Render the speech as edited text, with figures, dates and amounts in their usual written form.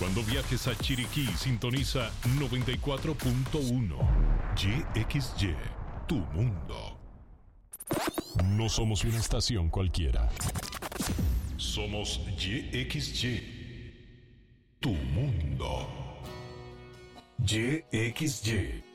Cuando viajes a Chiriquí, sintoniza 94.1. YXY, tu mundo. No somos una estación cualquiera. Somos YXY, tu mundo. YXY.